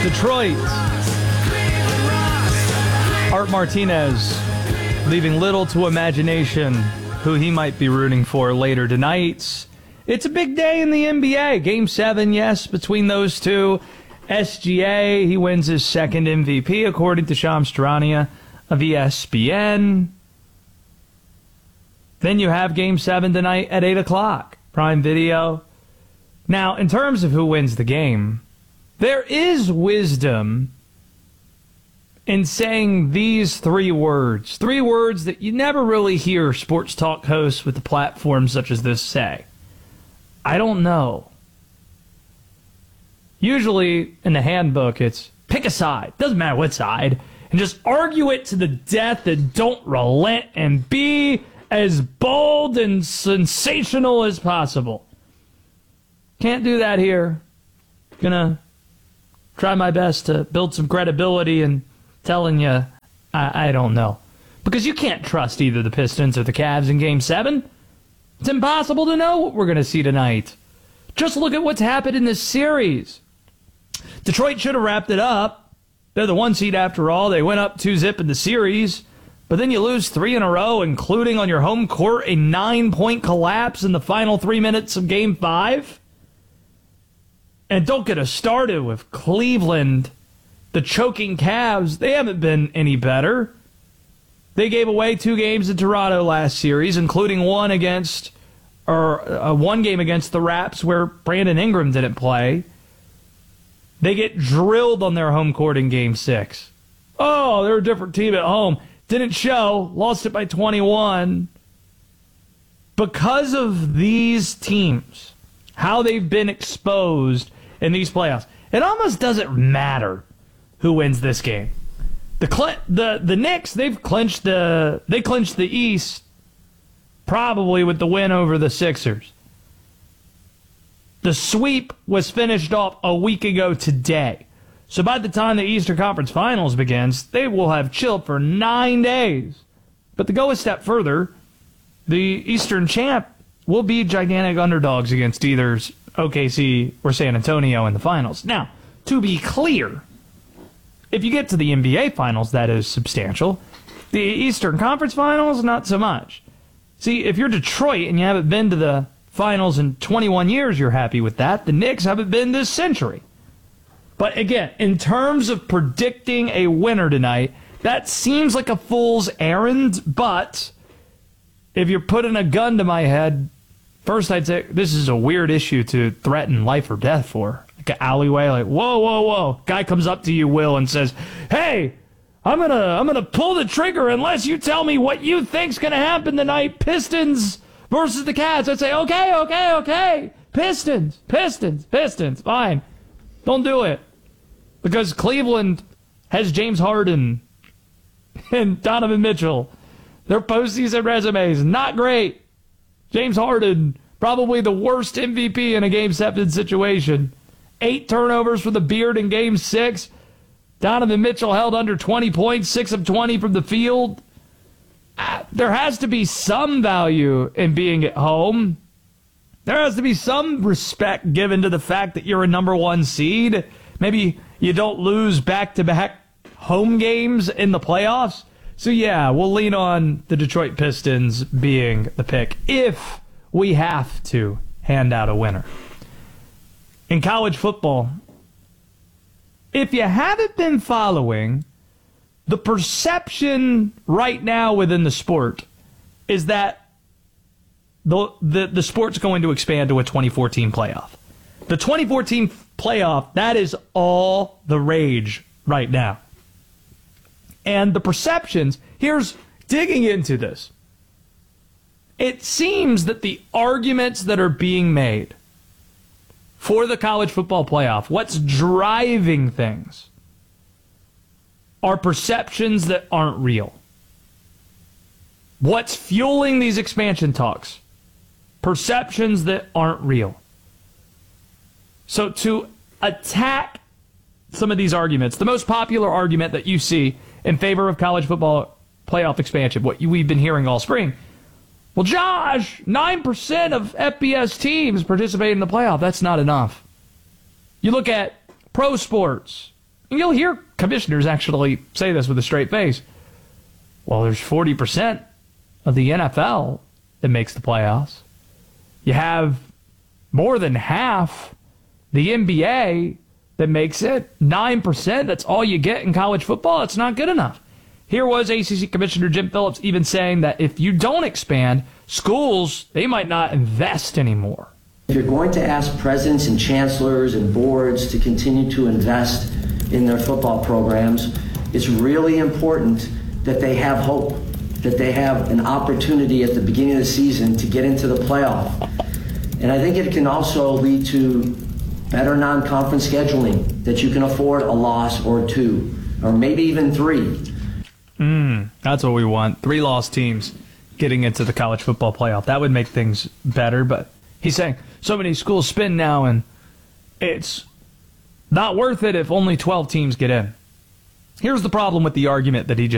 Detroit. Art Martinez leaving little to imagination who he might be rooting for later tonight. It's a big day in the NBA. Game 7, yes, between those two. SGA, he wins his second MVP, according to Shams Charania of ESPN. Then you have Game 7 tonight at 8 o'clock. Prime Video. Now, in terms of who wins the game, there is wisdom in saying these three words that you never really hear sports talk hosts with a platform such as this say. I don't know. Usually in the handbook, it's pick a side. Doesn't matter what side. And just argue it to the death and don't relent and be as bold and sensational as possible. Can't do that here. Gonna try my best to build some credibility and telling you I don't know. Because you can't trust either the Pistons or the Cavs in Game 7. It's impossible to know what we're going to see tonight. Just look at what's happened in this series. Detroit should have wrapped it up. They're the 1 seed after all. They went up 2-0 in the series. But then you lose 3 in a row, including on your home court, a 9-point collapse in the final 3 minutes of Game 5. And don't get us started with Cleveland, the choking Cavs. They haven't been any better. They gave away 2 games in Toronto last series, including one game against the Raps where Brandon Ingram didn't play. They get drilled on their home court in Game 6. Oh, they're a different team at home. Didn't show. Lost it by 21. Because of these teams, how they've been exposed in these playoffs, it almost doesn't matter who wins this game. The Knicks, they clinched the East probably with the win over the Sixers. The sweep was finished off a week ago today. So by the time the Eastern Conference Finals begins, they will have chilled for 9 days. But to go a step further, the Eastern champ will be gigantic underdogs against either OKC or San Antonio in the finals. Now, to be clear, if you get to the NBA Finals, that is substantial. The Eastern Conference Finals, not so much. See, if you're Detroit and you haven't been to the finals in 21 years, you're happy with that. The Knicks haven't been this century. But again, in terms of predicting a winner tonight, that seems like a fool's errand. But if you're putting a gun to my head, first I'd say this is a weird issue to threaten life or death for. Like an alleyway, like, whoa, whoa, whoa. Guy comes up to you, Will, and says, hey, I'm gonna pull the trigger unless you tell me what you think's gonna happen tonight. Pistons versus the Cavs. I'd say, okay. Pistons. Fine. Don't do it. Because Cleveland has James Harden and Donovan Mitchell. Their postseason resumes, not great. James Harden, probably the worst MVP in a Game 7 situation. 8 turnovers for the Beard in Game 6. Donovan Mitchell held under 20 points, 6 of 20 from the field. There has to be some value in being at home. There has to be some respect given to the fact that you're a number 1 seed. Maybe you don't lose back-to-back home games in the playoffs. So yeah, we'll lean on the Detroit Pistons being the pick if we have to hand out a winner. In college football, if you haven't been following, the perception right now within the sport is that the sport's going to expand to a 2014 playoff. The 2014 playoff, that is all the rage right now. And the perceptions, here's digging into this. It seems that the arguments that are being made for the college football playoff, what's driving things, are perceptions that aren't real. What's fueling these expansion talks? Perceptions that aren't real. So to attack some of these arguments, the most popular argument that you see in favor of college football playoff expansion, what we've been hearing all spring, well, Josh, 9% of FBS teams participate in the playoff. That's not enough. You look at pro sports, And you'll hear commissioners actually say this with a straight face. Well, there's 40% of the NFL that makes the playoffs. You have more than half the NBA that makes it. 9%, that's all you get in college football. That's not good enough. Here was ACC Commissioner Jim Phillips even saying that if you don't expand, schools, they might not invest anymore. If you're going to ask presidents and chancellors and boards to continue to invest in their football programs, it's really important that they have hope, that they have an opportunity at the beginning of the season to get into the playoff. And I think it can also lead to better non-conference scheduling, that you can afford a loss or two, or maybe even three. That's what we want. 3 loss teams getting into the college football playoff. That would make things better, but he's saying so many schools spin now, and it's not worth it if only 12 teams get in. Here's the problem with the argument that he just